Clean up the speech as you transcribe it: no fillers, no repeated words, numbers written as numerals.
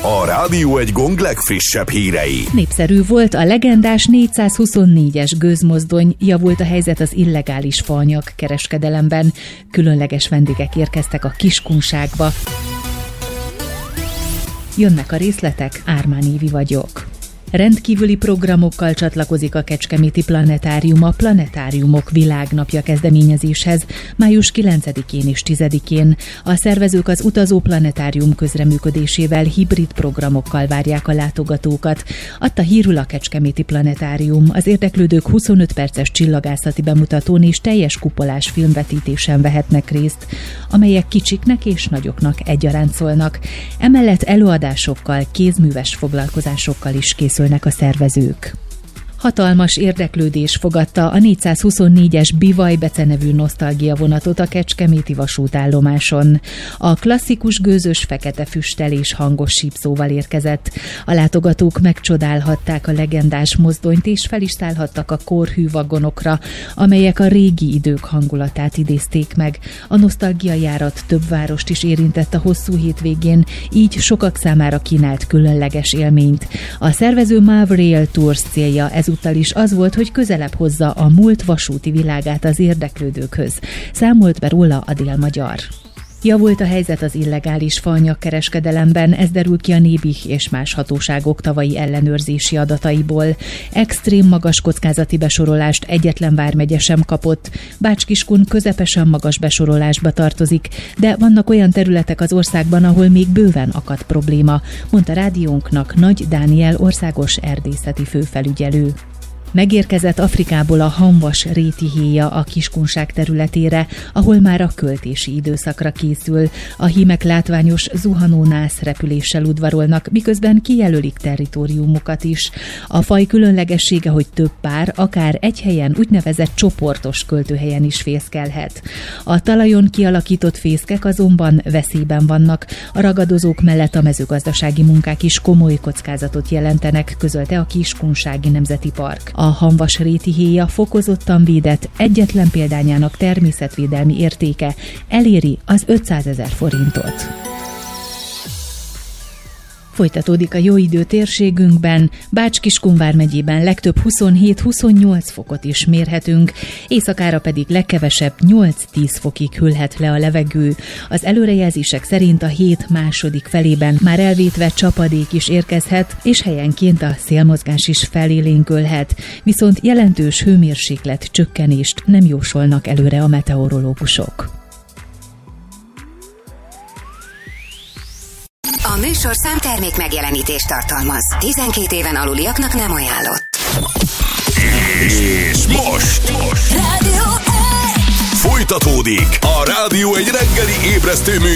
a Rádió Egy Gong legfrissebb hírei. Népszerű volt a legendás 424-es gőzmozdony, javult a helyzet az illegális faanyag kereskedelemben. Különleges vendégek érkeztek a Kiskunságba. Jönnek a részletek, Ármán Évi vagyok. Rendkívüli programokkal csatlakozik a Kecskeméti Planetárium a Planetáriumok Világnapja kezdeményezéshez május 9-én és 10-én. A szervezők az Utazó Planetárium közreműködésével hibrid programokkal várják a látogatókat. Adta hírül a Kecskeméti Planetárium. Az érdeklődők 25 perces csillagászati bemutatón és teljes kupolás filmvetítésen vehetnek részt, amelyek kicsiknek és nagyoknak egyaránt szólnak. Emellett előadásokkal, kézműves foglalkozásokkal is készülnek a szervezők. Hatalmas érdeklődés fogadta a 424-es Bivaj becenevű nosztalgia vonatot a kecskeméti vasútállomáson. A klasszikus gőzös fekete füsttel és hangos sípszóval érkezett. A látogatók megcsodálhatták a legendás mozdonyt és fel is szállhattak a korhű vagonokra, amelyek a régi idők hangulatát idézték meg. A nosztalgia járat több várost is érintett a hosszú hétvégén, így sokak számára kínált különleges élményt. A szervező MÁV Rail Tours célja ezúttal is az volt, hogy közelebb hozza a múlt vasúti világát az érdeklődőkhöz. Számolt be róla a Dél-Magyar. Javult a helyzet az illegális faanyag kereskedelemben, ez derül ki a Nébih és más hatóságok tavalyi ellenőrzési adataiból. Extrém magas kockázati besorolást egyetlen vármegye sem kapott. Bács-Kiskun közepesen magas besorolásba tartozik, de vannak olyan területek az országban, ahol még bőven akadt probléma, mondta rádiónknak Nagy Dániel országos erdészeti főfelügyelő. Megérkezett Afrikából a hamvas rétihéja a Kiskunság területére, ahol már a költési időszakra készül. A hímek látványos zuhanónász repüléssel udvarolnak, miközben kijelölik territóriumukat is. A faj különlegessége, hogy több pár, akár egy helyen úgynevezett csoportos költőhelyen is fészkelhet. A talajon kialakított fészkek azonban veszélyben vannak. A ragadozók mellett a mezőgazdasági munkák is komoly kockázatot jelentenek, közölte a Kiskunsági Nemzeti Park. A hamvas rétihéja fokozottan védett, egyetlen példányának természetvédelmi értéke eléri az 500 000 forintot. Folytatódik a jó idő térségünkben, Bács-Kiskun vármegyében legtöbb 27-28 fokot is mérhetünk, éjszakára pedig legkevesebb 8-10 fokig hűlhet le a levegő. Az előrejelzések szerint a hét második felében már elvétve csapadék is érkezhet, és helyenként a szélmozgás is felélénkülhet, viszont jelentős hőmérséklet csökkenést nem jósolnak előre a meteorológusok. A műsorszám termék megjelenítést tartalmaz. 12 éven aluliaknak nem ajánlott. És most Rádió Egy! folytatódik a Rádió Egy reggeli ébresztő